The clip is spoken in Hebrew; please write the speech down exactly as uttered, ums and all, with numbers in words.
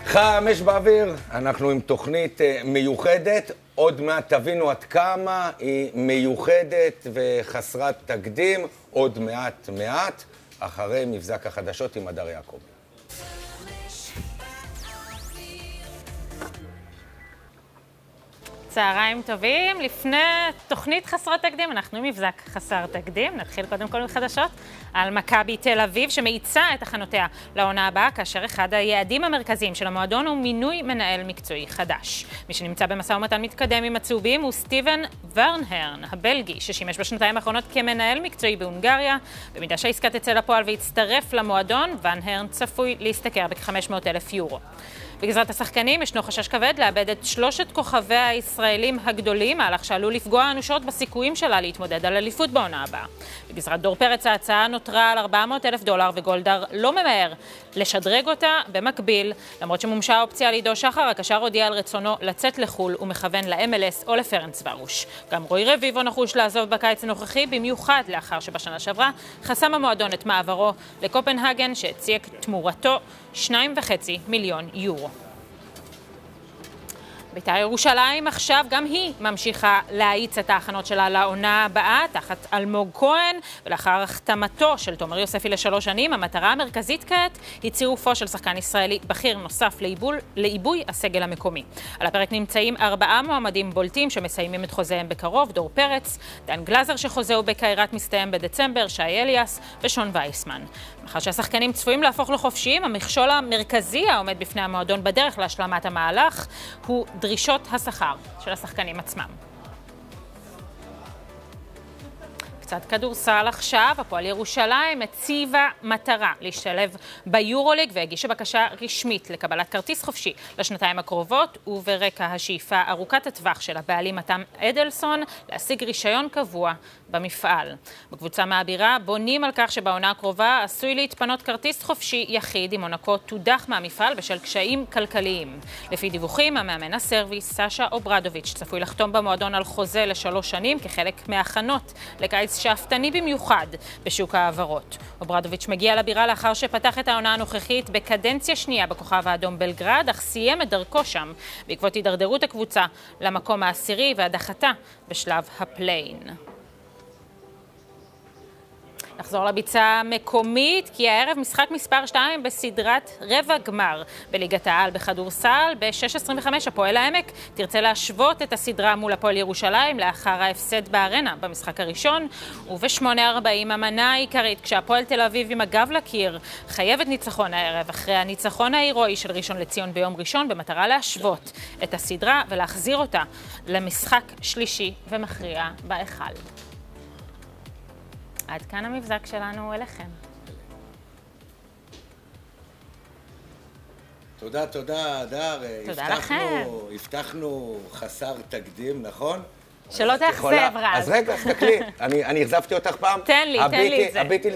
חמש באוויר, אנחנו עם תוכנית מיוחדת, עוד מעט תבינו עד כמה היא מיוחדת וחסרת תקדים, עוד מעט מעט, אחרי מבזק החדשות עם הדר יעקב. צהריים טובים, לפני תוכנית חסרת תקדים, אנחנו עם מבזק חסר תקדים. נתחיל קודם כל מחדשות על מכבי תל אביב, שמאיצה את הכנותיה לעונה הבאה, כאשר אחד היעדים המרכזיים של המועדון הוא מינוי מנהל מקצועי חדש. מי שנמצא במשא ומתן מתקדם עם הצהובים הוא סטיבן ורנהרן, הבלגי, ששימש בשנתיים האחרונות כמנהל מקצועי בהונגריה. במידה שהעסקה תצא לפועל והצטרף למועדון, ורנהרן צפוי להשתכר בכ-חמש מאות אלף יורו. בגזרת השחקנים ישנו חשש כבד לאבד את שלושת כוכבי הישראלים הגדולים, מהלך שעלול לפגוע אנושות בסיכויים שלה להתמודד על אליפות בעונה הבאה. בגזרת דור פרץ ההצעה נותרה על ארבע מאות אלף דולר, וגולדהר לא ממהר לשדרג אותה במקביל, למרות שמומשה האופציה על עידו שחר, הקשר הודיע על רצונו לצאת לחול ומכוון ל-אם אל אס או לפרנצוורוש. גם רוי רביבו נחוש לעזוב בקיץ הנוכחי, במיוחד לאחר שבשנה שעברה חסם המועדון את מעברו לקופנהגן, שהציע תמורתו שניים וחצי מיליון יורו. בית"ר ירושלים עכשיו גם היא ממשיכה להאיץ את ההכנות שלה לעונה הבאה תחת אלמוג כהן, ולאחר החתמתו של תומר יוספי לשלוש שנים, המטרה המרכזית כעת היא צירופו של שחקן ישראלי בכיר נוסף לעיבול, לעיבוי הסגל המקומי. על הפרק נמצאים ארבעה מועמדים בולטים שמסיימים את חוזיהם בקרוב: דור פרץ, דן גלזר שחוזהו בקיירת מסתיים בדצמבר, שי אליאס ושון וייסמן. מאחר שהשחקנים צפויים להפוך לחופשיים, המכשול המרכזי העומד בפני המועדון בדרך להשלמת המהלך הוא דרישות השכר של השחקנים עצמם. קצת כדורסל עכשיו, הפועל ירושלים הציבה מטרה להשתלב ביורוליג והגישה בקשה רשמית לקבלת כרטיס חופשי לשנתיים הקרובות, וברקע השאיפה ארוכת הטווח של הבעלים מתן אדלסון להשיג רישיון קבוע במפעל. בקבוצה מהבירה בונים על כך שבעונה הקרובה עשוי להתפנות כרטיס חופשי יחיד אם מונקו תודח מהמפעל בשל קשיים כלכליים. לפי דיווחים, המאמן הסרבי סשה אוברדוביץ' צפוי לחתום במועדון על חוזה לשלוש שנים כחלק מההכנות לקיץ שאפתני במיוחד בשוק העברות. אוברדוביץ' מגיע לבירה לאחר שפתח את העונה הנוכחית בקדנציה שנייה בכוכב האדום בלגרד, אך סיים את דרכו שם בעקבות הידרדרות הקבוצה למקום העשירי והדחתה בשלב הפליין. נחזור לביצה המקומית, כי הערב משחק מספר שתיים בסדרת רבע גמר בליגת העל בכדורסל. ב-שש עשרים וחמש הפועל העמק תרצה להשוות את הסדרה מול הפועל ירושלים לאחר ההפסד בארנה במשחק הראשון, וב-שמונה ארבעים המנה העיקרית, כשהפועל תל אביב עם הגב לקיר חייבת ניצחון הערב אחרי הניצחון ההירואי של ראשון לציון ביום ראשון, במטרה להשוות את הסדרה ולהחזיר אותה למשחק שלישי ומכריע בהיכל. עד כאן המבזק שלנו אליכם. תודה, תודה, הדר. תודה לכם. הבטחנו חסר תקדים, נכון? שלא תאכזב, רז. אז רגע, אז תקלי. אני אכזבתי אותך פעם. תן לי, תן לי את זה.